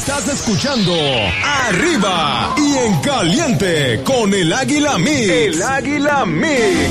Estás escuchando Arriba y en Caliente con el Águila Mix. El Águila Mix.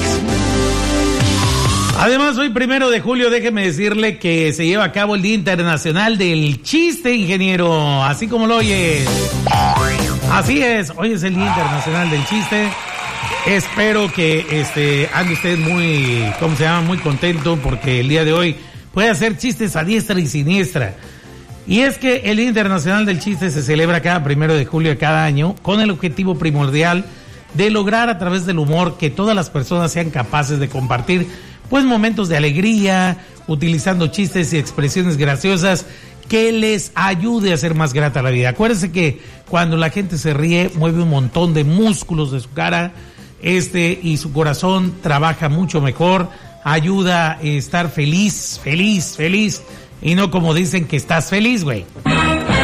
Además, hoy 1 de julio, déjeme decirle que se lleva a cabo el Día Internacional del Chiste, ingeniero, así como lo oye. Así es, hoy es el Día Internacional del Chiste. Espero que ande usted muy contento, porque el día de hoy puede hacer chistes a diestra y siniestra. Y es que el Día Internacional del Chiste se celebra cada 1 de julio de cada año con el objetivo primordial de lograr a través del humor que todas las personas sean capaces de compartir pues momentos de alegría, utilizando chistes y expresiones graciosas que les ayude a hacer más grata la vida. Acuérdense que cuando la gente se ríe, mueve un montón de músculos de su cara, y su corazón trabaja mucho mejor, ayuda a estar feliz, y no como dicen que estás feliz, güey. Porque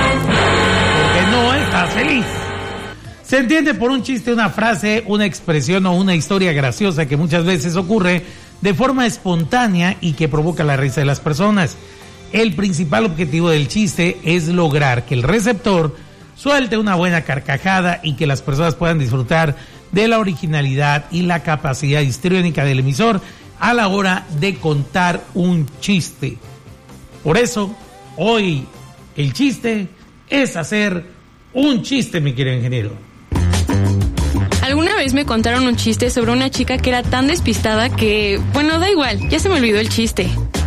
no estás feliz. Se entiende por un chiste una frase, una expresión o una historia graciosa que muchas veces ocurre de forma espontánea y que provoca la risa de las personas. El principal objetivo del chiste es lograr que el receptor suelte una buena carcajada y que las personas puedan disfrutar de la originalidad y la capacidad histriónica del emisor a la hora de contar un chiste. Por eso, hoy el chiste es hacer un chiste, mi querido ingeniero. Alguna vez me contaron un chiste sobre una chica que era tan despistada que, bueno, da igual, ya se me olvidó el chiste.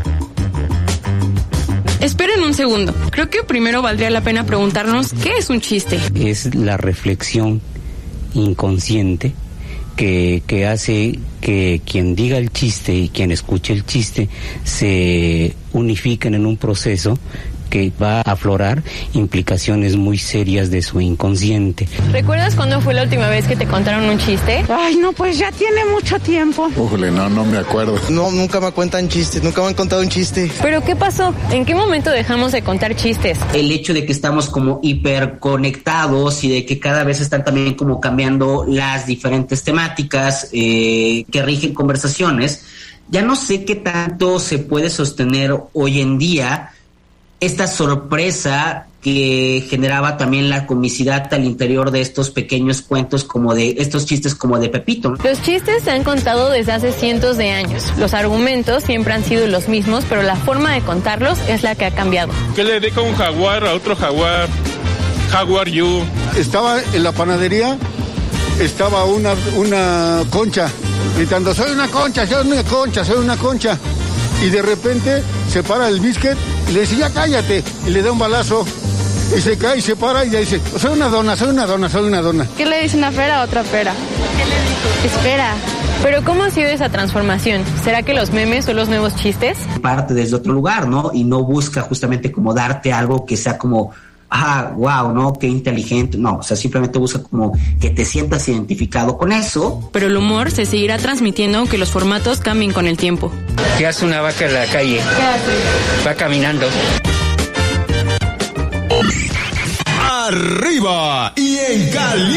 Esperen un segundo, creo que primero valdría la pena preguntarnos ¿qué es un chiste? Es la reflexión inconsciente que hace que quien diga el chiste y quien escuche el chiste se unifiquen en un proceso que va a aflorar implicaciones muy serias de su inconsciente. ¿Recuerdas cuándo fue la última vez que te contaron un chiste? Ay, no, pues ya tiene mucho tiempo. Ujule, no me acuerdo. No, nunca me cuentan chistes, nunca me han contado un chiste. ¿Pero qué pasó? ¿En qué momento dejamos de contar chistes? El hecho de que estamos como hiperconectados y de que cada vez están también como cambiando las diferentes temáticas que rigen conversaciones, ya no sé qué tanto se puede sostener hoy en día esta sorpresa que generaba también la comicidad al interior de estos pequeños cuentos, como de estos chistes como de Pepito. Los chistes se han contado desde hace cientos de años. Los argumentos siempre han sido los mismos, pero la forma de contarlos es la que ha cambiado. ¿Qué le deja un jaguar a otro jaguar? How are you? Estaba en la panadería, estaba una concha, gritando, soy una concha. Y de repente se para el biscuit y le dice, ya cállate, y le da un balazo, y se cae y se para y le dice, soy una dona. ¿Qué le dice una pera a otra pera? ¿Qué le dijo? Espera. Pero ¿cómo ha sido esa transformación? ¿Será que los memes son los nuevos chistes? Parte desde otro lugar, ¿no? Y no busca justamente como darte algo que sea como, wow, ¿no? Qué inteligente. No, o sea, simplemente busca como que te sientas identificado con eso. Pero el humor se seguirá transmitiendo aunque los formatos cambien con el tiempo. ¿Qué hace una vaca en la calle? ¿Qué hace? Va caminando. Arriba y en Caliente.